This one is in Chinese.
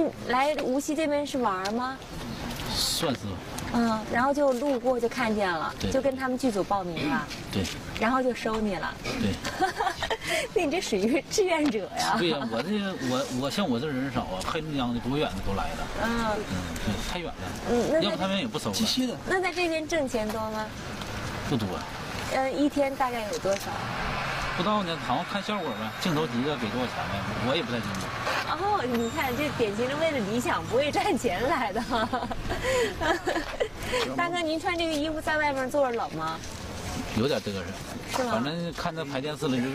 您来无锡这边是玩吗？ 算是吧。 嗯，然后就路过就看见了， 对就跟他们剧组报名了。 对。 然后就收你了。 对。 那你这属于志愿者呀？ 对呀，我像我这人少啊，黑龙江的多远的都来了。对，太远了。要不他们也不收了。 那在这边挣钱多吗？ 不多。 一天大概有多少？ 不知道呢，好像看效果呗，镜头急了给多少钱呗，我也不太清楚。 哦，你看这典型是为了理想不为赚钱来的。大哥，您穿这个衣服在外面坐着冷吗？ 有点嘚瑟。 是吗？ 反正看他拍电视了，就是